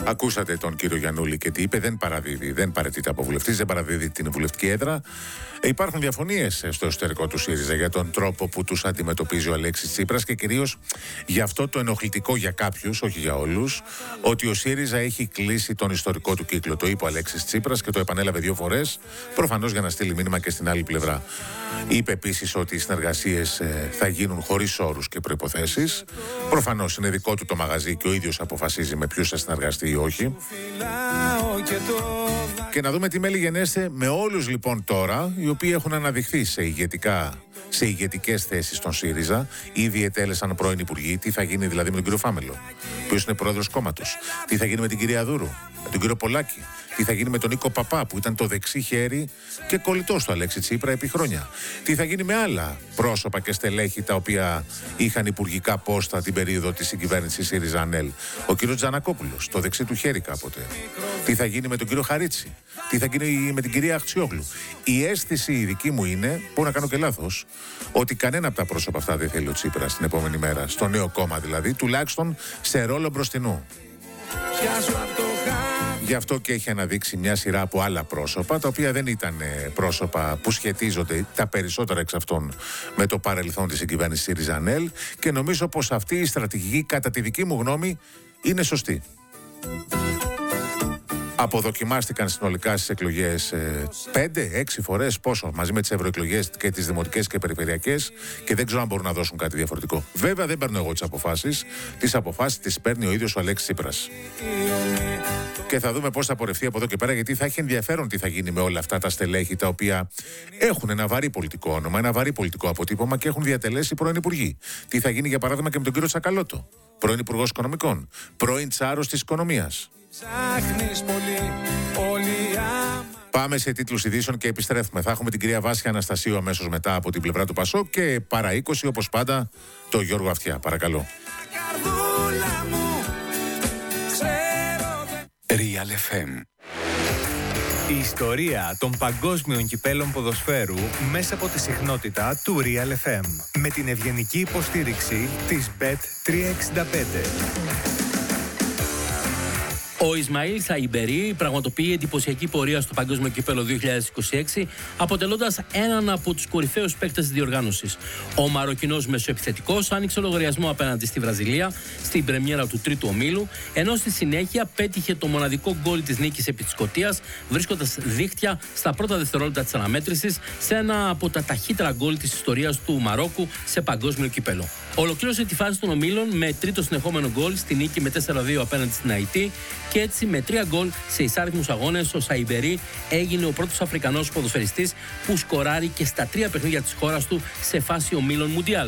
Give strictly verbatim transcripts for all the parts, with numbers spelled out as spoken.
Ακούσατε τον κύριο Γιαννούλη και τι είπε. Δεν παραδίδει, δεν παραιτείται από βουλευτής, δεν παραδίδει την βουλευτική έδρα. Ε, υπάρχουν διαφωνίες στο εσωτερικό του ΣΥΡΙΖΑ για τον τρόπο που τους αντιμετωπίζει ο Αλέξης Τσίπρας και κυρίως για αυτό το ενοχλητικό για κάποιους, όχι για όλους, ότι ο ΣΥΡΙΖΑ έχει κλείσει τον ιστορικό του κύκλο. Το είπε ο Αλέξης Τσίπρας και το επανέλαβε δύο φορές, προφανώς για να στείλει μήνυμα και στην άλλη πλευρά. Είπε επίσης ότι οι συνεργασίες ε, θα γίνουν χωρίς όρους και προϋποθέσεις. Προφανώς είναι δικό του το μαγαζί και ο ίδιος αποφασίζει με ποιους θα συνεργαστεί ή όχι. Και να δούμε τι μέλη γενέστε με όλους λοιπόν τώρα, οι οποίοι έχουν αναδειχθεί σε ηγετικά, σε ηγετικές θέσεις στον ΣΥΡΙΖΑ, ήδη ετέλεσαν πρώην υπουργοί. Τι θα γίνει δηλαδή με τον κύριο Φάμελο, που είναι πρόεδρος κόμματος, τι θα γίνει με την κυρία Δούρου, με τον κύριο Πολάκη, τι θα γίνει με τον Νίκο Παπά, που ήταν το δεξί χέρι και κολλητός του Αλέξη Τσίπρα επί χρόνια, τι θα γίνει με άλλα πρόσωπα και στελέχη τα οποία είχαν υπουργικά πόστα την περίοδο της συγκυβέρνησης ΣΥΡΙΖΑ-ΑΝΕΛ, ο κύριος Τζανακόπουλος, το δεξί του χέρι κάποτε, τι θα γίνει με τον κύριο Χαρίτσι, τι θα γίνει με την κυρία Αχτσιόγλου. Η αίσθηση η δική μου είναι, μπορώ να κάνω και λάθος, ότι κανένα από τα πρόσωπα αυτά δεν θέλει ο Τσίπρας την επόμενη μέρα, στο νέο κόμμα δηλαδή, τουλάχιστον σε ρόλο μπροστινού. Γι' αυτό και έχει αναδείξει μια σειρά από άλλα πρόσωπα, τα οποία δεν ήταν πρόσωπα που σχετίζονται τα περισσότερα εξ αυτών με το παρελθόν της συγκυβέρνησης ΣΥΡΙΖΑ-ΑΝΕΛ, και νομίζω πως αυτή η στρατηγική, κατά τη δική μου γνώμη, είναι σωστή. Αποδοκιμάστηκαν συνολικά στις εκλογές πέντε έξι φορές, πόσο, μαζί με τις ευρωεκλογές και τις δημοτικές και περιφερειακές, και δεν ξέρω αν μπορούν να δώσουν κάτι διαφορετικό. Βέβαια δεν παίρνω εγώ τις αποφάσεις, τις αποφάσεις τις παίρνει ο ίδιος ο Αλέξης Τσίπρας. Και θα δούμε πώς θα πορευτεί από εδώ και πέρα, γιατί θα έχει ενδιαφέρον τι θα γίνει με όλα αυτά τα στελέχη τα οποία έχουν ένα βαρύ πολιτικό όνομα, ένα βαρύ πολιτικό αποτύπωμα και έχουν διατελέσει πρώην υπουργοί. Τι θα γίνει για παράδειγμα και με τον κύριο Τσακαλώτο, πρώην υπουργός οικονομικών, πρώην τσάρος της οικονομίας. Πάμε σε τίτλους ειδήσεων και επιστρέφουμε. Θα έχουμε την κυρία Βάσια Αναστασίου αμέσως μετά από την πλευρά του Πασόκ και παρά είκοσι όπως πάντα το Γιώργο Αυτιά. Παρακαλώ. Real εφ εμ. Η ιστορία των παγκόσμιων κυπέλων ποδοσφαίρου μέσα από τη συχνότητα του Real εφ εμ. Με την ευγενική υποστήριξη της μπετ τριακόσια εξήντα πέντε. Ο Ισμαήλ Σαϊμπερί πραγματοποιεί εντυπωσιακή πορεία στο Παγκόσμιο Κύπελλο δύο χιλιάδες είκοσι έξι, αποτελώντας έναν από τους κορυφαίους παίκτες της διοργάνωσης. Ο Μαροκινός μεσοεπιθετικός άνοιξε λογαριασμό απέναντι στη Βραζιλία στην πρεμιέρα του τρίτου ομίλου, ενώ στη συνέχεια πέτυχε το μοναδικό γκολ της νίκης επί της Σκωτίας, βρίσκοντας δίχτυα στα πρώτα δευτερόλεπτα της αναμέτρησης σε ένα από τα ταχύτερα γκολ της ιστορίας του Μαρόκου σε Παγκόσμιο Κύπελλο. Ολοκλήρωσε τη φάση των ομίλων με τρίτο συνεχόμενο γκολ στη νίκη με τέσσερα δύο απέναντι στην Αϊτή, και έτσι με τρία γκολ σε εισάριθμους αγώνες ο Σαϊμπερί έγινε ο πρώτος Αφρικανός ποδοσφαιριστής που σκοράρει και στα τρία παιχνίδια της χώρας του σε φάση ομίλων Μουντιάλ.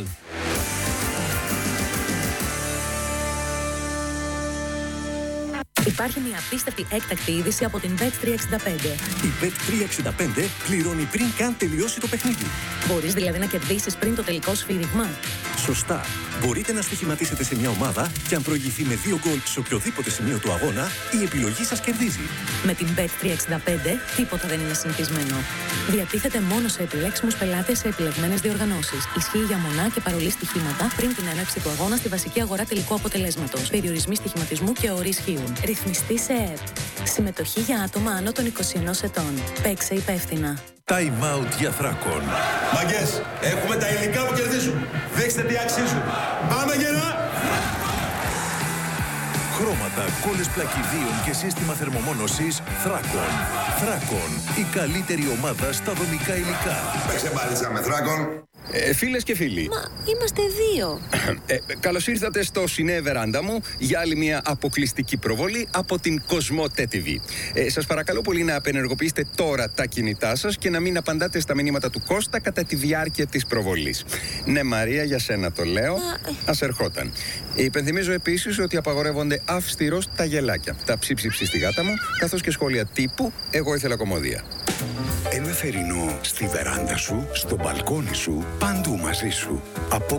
Υπάρχει μια απίστευτη έκτακτη είδηση από την μπετ τριακόσια εξήντα πέντε. Η μπετ τριακόσια εξήντα πέντε πληρώνει πριν καν τελειώσει το παιχνίδι. Μπορείς δηλαδή να κερδίσεις πριν το τελικό σφύριγμα. Σωστά. Μπορείτε να στοιχηματίσετε σε μια ομάδα και αν προηγηθεί με δύο γκολ σε οποιοδήποτε σημείο του αγώνα, η επιλογή σας κερδίζει. Με την μπετ τριακόσια εξήντα πέντε τίποτα δεν είναι συνηθισμένο. Διατίθεται μόνο σε επιλέξιμους πελάτες σε επιλεγμένες διοργανώσεις. Ισχύει για μονά και παρολί στοιχήματα πριν την έναρξη του αγώνα στη βασική αγορά τελικού αποτελέσματος. Περιορισμοί στοιχηματισμού και όροι ισχύουν. Ρυθμιστή σε ΕΕΠ. Συμμετοχή για άτομα άνω των είκοσι ενός ετών. Παίξε υπεύθυνα. Time out για Θράκων. Μαγκές, έχουμε τα υλικά που κερδίζουν. Δείξτε τι αξίζουν. Πάμε γερά! Χρώματα, κόλλες πλακιδίων και σύστημα θερμομόνωσης Θράκων. Θράκων, η καλύτερη ομάδα στα δομικά υλικά. Παίξε μπάλιτσα με Θράκων. Ε, φίλες και φίλοι. Μα είμαστε δύο. Ε, καλώς ήρθατε στο Σινέ Βεράντα μου για άλλη μια αποκλειστική προβολή από την Κοσμοτέ τι βι. Ε, σας παρακαλώ πολύ να απενεργοποιήσετε τώρα τα κινητά σας και να μην απαντάτε στα μηνύματα του Κώστα κατά τη διάρκεια της προβολής. Ναι, Μαρία, για σένα το λέω. Ας ερχόταν. Υπενθυμίζω επίσης ότι απαγορεύονται αυστηρώς τα γελάκια, τα ψίψιψη στη γάτα μου, καθώς και σχόλια τύπου «Εγώ ήθελα κομμωδία». Ένα θερινό στη βεράντα σου, στο μπαλκόνι σου, παντού μαζί σου. Από